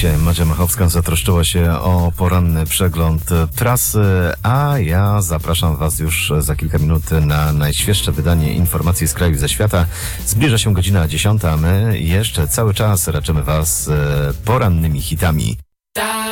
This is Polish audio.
Dzisiaj Madzia Machowska zatroszczyła się o poranny przegląd prasy, a ja zapraszam Was już za kilka minut na najświeższe wydanie informacji z kraju i ze świata. Zbliża się godzina 10, a my jeszcze cały czas raczymy Was porannymi hitami.